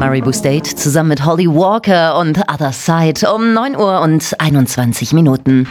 Maribou State zusammen mit Holly Walker und Other Side um 9 Uhr und 21 Minuten.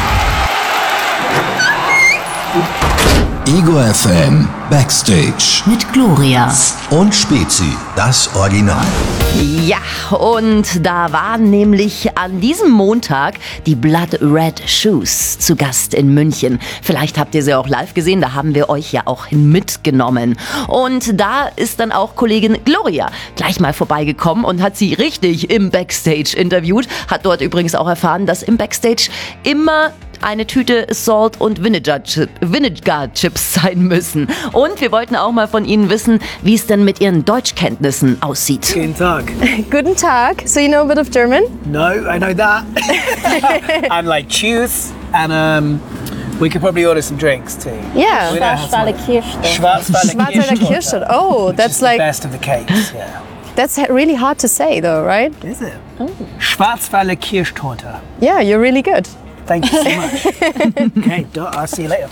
Ego FM Backstage Mit Gloria und Spezi, das Original. Ja, und da waren nämlich an diesem Montag die Blood Red Shoes zu Gast in München. Vielleicht habt ihr sie auch live gesehen, da haben wir euch ja auch mitgenommen. Und da ist dann auch Kollegin Gloria gleich mal vorbeigekommen und hat sie richtig im Backstage interviewt. Hat dort übrigens auch erfahren, dass im Backstage immer eine Tüte Salt und Vinegar Chips sein müssen. Und wir wollten auch mal von Ihnen wissen, wie es denn mit Ihren Deutschkenntnissen aussieht. Guten Tag. Guten Tag. So you know a bit of German? No, I know that. And like cheers and we could probably order some drinks too. Yeah. We know how to Schwarzwälder Kirschtorte. Schwarzwälder Kirschtorte. Oh, Which that's is like the best of the cakes, yeah. that's really hard to say though, right? Is it? Schwarzwälder Kirschtorte. Yeah, you're really good. Thank you so much. Okay, I'll see you later.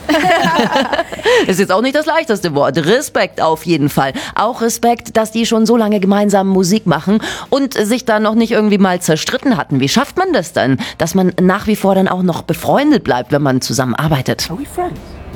Ist jetzt auch nicht das leichteste Wort. Respekt auf jeden Fall. Auch Respekt, dass die schon so lange gemeinsam Musik machen und sich da noch nicht irgendwie mal zerstritten hatten. Wie schafft man das denn, dass man nach wie vor dann auch noch befreundet bleibt, wenn man zusammen arbeitet? Are we friends?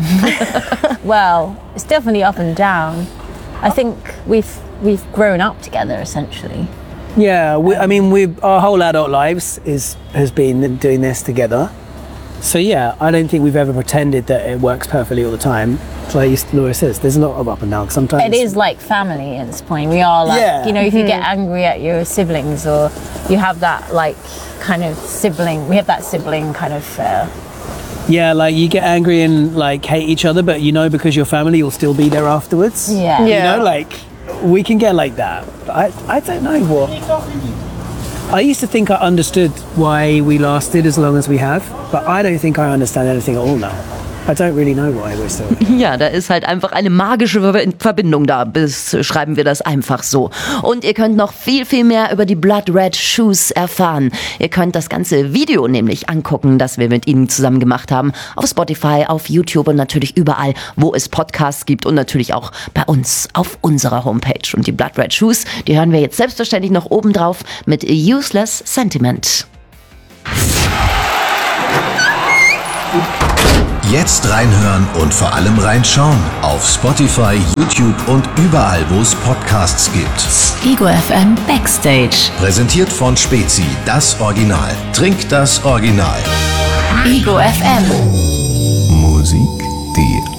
Well, it's definitely up and down. I think we've grown up together essentially. Yeah, our whole adult lives has been doing this together. So yeah, I don't think we've ever pretended that it works perfectly all the time. Like Laura says, there's a lot of up and down. Sometimes It is like family at this point. We are like, Yeah. you know, if you get angry at your siblings or you have that like kind of sibling, we have that sibling kind of Yeah, like you get angry and like hate each other, but you know because you're family, you'll still be there afterwards. yeah. You Yeah. know, like we can get like that. But I don't know what. I used to think I understood why we lasted as long as we have, but I don't think I understand anything at all now. I don't really know why we're still. Ja, da ist halt einfach eine magische Verbindung da, beschreiben wir das einfach so. Und ihr könnt noch viel, viel mehr über die Blood Red Shoes erfahren. Ihr könnt das ganze Video nämlich angucken, das wir mit ihnen zusammen gemacht haben, auf Spotify, auf YouTube und natürlich überall, wo es Podcasts gibt und natürlich auch bei uns auf unserer Homepage. Und die Blood Red Shoes, die hören wir jetzt selbstverständlich noch oben drauf mit Useless Sentiment. Jetzt reinhören und vor allem reinschauen auf Spotify, YouTube und überall, wo es Podcasts gibt. Ego FM Backstage. Präsentiert von Spezi, das Original. Trink das Original. Ego FM. Musik, die